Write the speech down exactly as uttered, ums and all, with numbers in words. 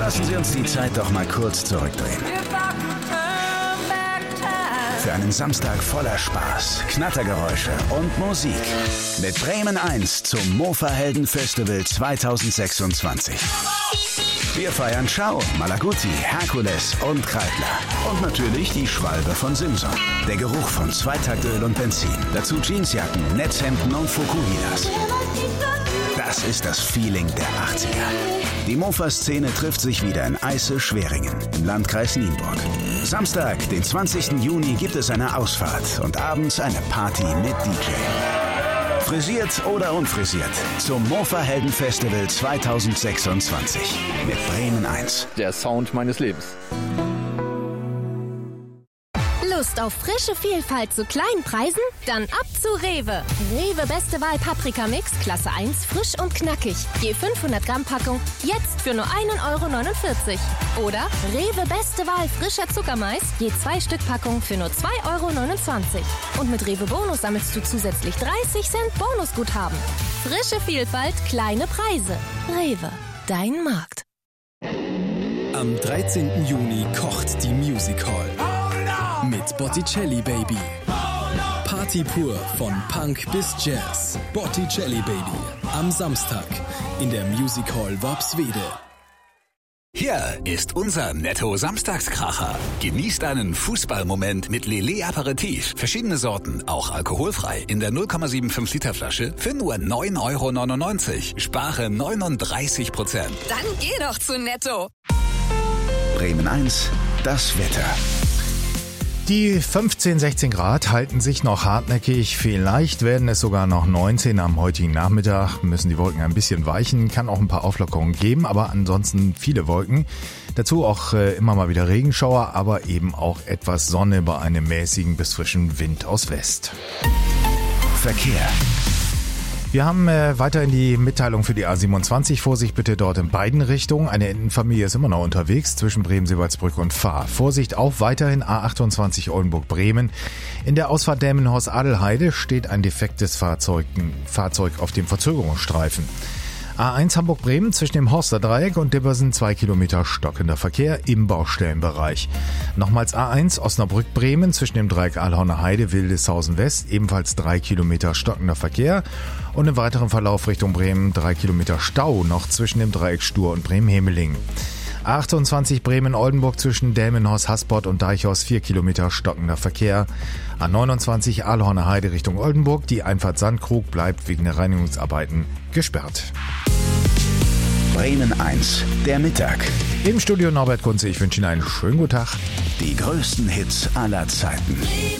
Lassen Sie uns die Zeit doch mal kurz zurückdrehen. Für einen Samstag voller Spaß, Knattergeräusche und Musik. Mit Bremen eins zum Mofa-Helden-Festival zweitausendsechsundzwanzig. Wir feiern Schau, Malaguti, Herkules und Kreidler. Und natürlich die Schwalbe von Simson. Der Geruch von Zweitaktöl und Benzin. Dazu Jeansjacken, Netzhemden und Fukuhidas. Das ist das Feeling der achtziger. Die Mofa-Szene trifft sich wieder in Eisse-Schweringen im Landkreis Nienburg. Samstag, den zwanzigsten Juni, gibt es eine Ausfahrt und abends eine Party mit D J. Frisiert oder unfrisiert, zum Mofa-Helden-Festival zweitausendsechsundzwanzig mit Bremen eins. Der Sound meines Lebens. Lust auf frische Vielfalt zu kleinen Preisen? Dann ab zu Rewe. Rewe Beste Wahl Paprika Mix, Klasse eins, frisch und knackig. Je fünfhundert Gramm Packung, jetzt für nur ein Euro neunundvierzig. Oder Rewe Beste Wahl frischer Zuckermais, je zwei Stück Packung für nur zwei Euro neunundzwanzig. Und mit Rewe Bonus sammelst du zusätzlich dreißig Cent Bonusguthaben. Frische Vielfalt, kleine Preise. Rewe, dein Markt. Am dreizehnten Juni kocht die Music Hall. Mit Botticelli Baby. Party pur von Punk bis Jazz. Botticelli Baby. Am Samstag in der Music Hall Worpswede. Hier ist unser Netto-Samstagskracher. Genießt einen Fußballmoment mit Lillet Aperitif. Verschiedene Sorten, auch alkoholfrei. In der null Komma fünfundsiebzig Liter Flasche für nur neun Euro neunundneunzig. Spare neununddreißig Prozent. Dann geh doch zu Netto. Bremen eins, das Wetter. Die fünfzehn, sechzehn Grad halten sich noch hartnäckig. Vielleicht werden es sogar noch neunzehn am heutigen Nachmittag. Müssen die Wolken ein bisschen weichen. Kann auch ein paar Auflockerungen geben, aber ansonsten viele Wolken. Dazu auch äh, immer mal wieder Regenschauer, aber eben auch etwas Sonne bei einem mäßigen bis frischen Wind aus West. Verkehr. Wir haben äh, weiterhin die Mitteilung für die A siebenundzwanzig. Vorsicht bitte dort in beiden Richtungen. Eine Entenfamilie ist immer noch unterwegs zwischen Bremen-Seewaldsbrück und Fahr. Vorsicht auch weiterhin A achtundzwanzig Oldenburg-Bremen. In der Ausfahrt Delmenhorst-Adelheide steht ein defektes Fahrzeug, ein Fahrzeug auf dem Verzögerungsstreifen. A eins Hamburg-Bremen zwischen dem Horsterdreieck und Dibbersen zwei Kilometer stockender Verkehr im Baustellenbereich. Nochmals A eins Osnabrück-Bremen zwischen dem Dreieck Ahlhorner Heide, Wildeshausen West, ebenfalls drei Kilometer stockender Verkehr. Und im weiteren Verlauf Richtung Bremen drei Kilometer Stau noch zwischen dem Dreieck Stur und Bremen-Hemeling. A achtundzwanzig Bremen-Oldenburg zwischen Delmenhorst, Hasport und Deichhaus vier Kilometer stockender Verkehr. A neunundzwanzig Ahlhorner Heide Richtung Oldenburg. Die Einfahrt Sandkrug bleibt wegen der Reinigungsarbeiten gesperrt. Bremen eins, der Mittag. Im Studio Norbert Kunze, ich wünsche Ihnen einen schönen guten Tag. Die größten Hits aller Zeiten.